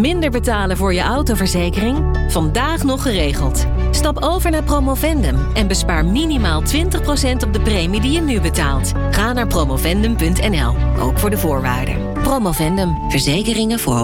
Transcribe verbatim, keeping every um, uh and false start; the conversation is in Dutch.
Minder betalen voor je autoverzekering? Vandaag nog geregeld. Stap over naar Promovendum en bespaar minimaal twintig procent op de premie die je nu betaalt. Ga naar promovendum punt n l, ook voor de voorwaarden. Promovendum, verzekeringen voor